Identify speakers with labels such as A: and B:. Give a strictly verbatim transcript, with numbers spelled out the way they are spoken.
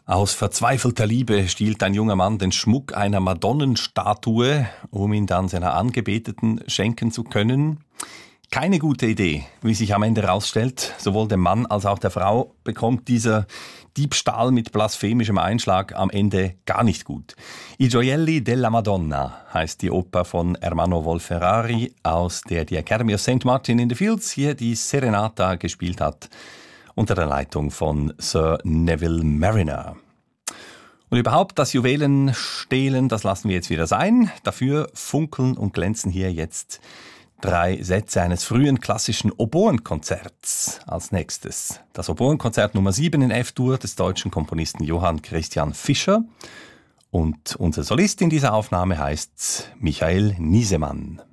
A: Aus verzweifelter Liebe stiehlt ein junger Mann den Schmuck einer Madonnenstatue, um ihn dann seiner Angebeteten schenken zu können. Keine gute Idee, wie sich am Ende herausstellt. Sowohl dem Mann als auch der Frau bekommt dieser Diebstahl mit blasphemischem Einschlag am Ende gar nicht gut. I Gioielli della Madonna heißt die Oper von Ermanno Wolf-Ferrari, aus der die Academy of Saint Martin in the Fields hier die Serenata gespielt hat, unter der Leitung von Sir Neville Marriner. Und überhaupt, das Juwelenstehlen, das lassen wir jetzt wieder sein. Dafür funkeln und glänzen hier jetzt drei Sätze eines frühen klassischen Oboenkonzerts als nächstes. Das Oboenkonzert Nummer sieben in F-Dur des deutschen Komponisten Johann Christian Fischer. Und unser Solist in dieser Aufnahme heißt Michael Niesemann.